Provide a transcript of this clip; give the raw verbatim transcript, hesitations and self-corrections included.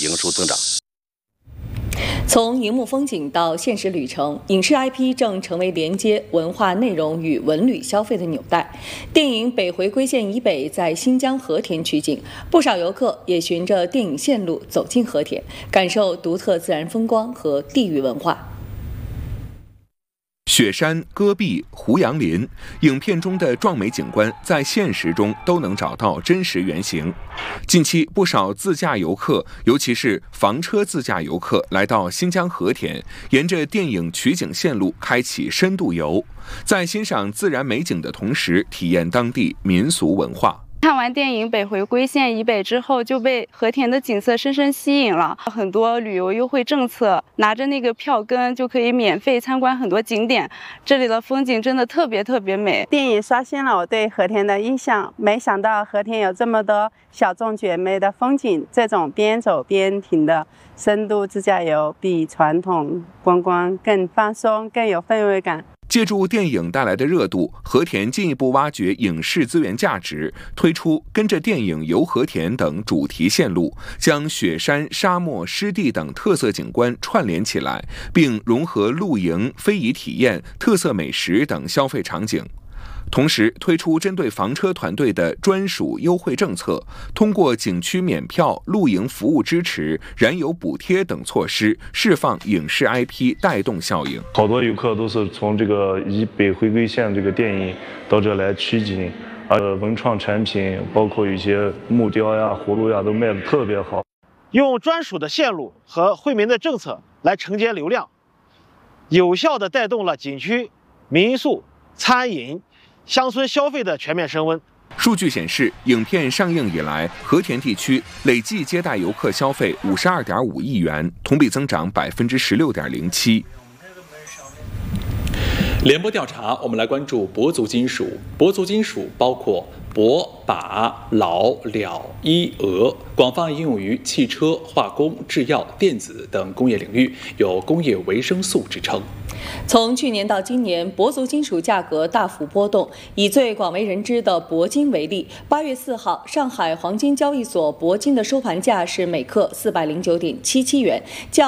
营收增长。 从荧幕风景到现实旅程，影视 I P 正成为连接文化内容与文旅消费的纽带。电影《北回归线以北》在新疆和田取景，不少游客也循着电影线路走进和田，感受独特自然风光和地域文化。 雪山、戈壁、胡杨林，影片中的壮美景观在现实中都能找到真实原型。近期，不少自驾游客，尤其是房车自驾游客，来到新疆和田，沿着电影取景线路开启深度游，在欣赏自然美景的同时，体验当地民俗文化。 看完电影《北回归线以北》之后，就被和田的景色深深吸引了。很多旅游优惠政策，拿着那个票根就可以免费参观很多景点。这里的风景真的特别特别美。 电影刷新了我对和田的印象，没想到和田有这么多小众绝美的风景。这种边走边停的深度自驾游，比传统观光更放松，更有氛围感。 借助电影带来的热度，和田进一步挖掘影视资源价值，推出跟着电影游和田等主题线路，将雪山、沙漠、湿地等特色景观串联起来，并融合露营、非遗体验、特色美食等消费场景。同时推出针对房车团队的专属优惠政策，通过景区免票、露营服务支持、燃油补贴等措施，释放影视 I P 带动效应。 好多游客都是从这个以北回归线这个电影到这来取景，呃，文创产品，包括一些木雕呀、葫芦呀，都卖得特别好。 用专属的线路和惠民的政策来承接流量，有效地带动了景区、民宿、餐饮、乡村消费的全面升温。 数据显示，影片上映以来，和田地区累计接待游客消费五十二点五亿元，同比增长百分之十六点零七。 联播调查，我们来关注铂族金属。铂族金属包括铂、钯、铑、铠、铱、锷，广泛应用于汽车、化工、制药、电子等工业领域，有工业维生素之称。 从去年到今年，铂族金属价格大幅波动。以最广为人知的铂金为例，八月四号，上海黄金交易所铂金的收盘价是每克四百零九点七七元，较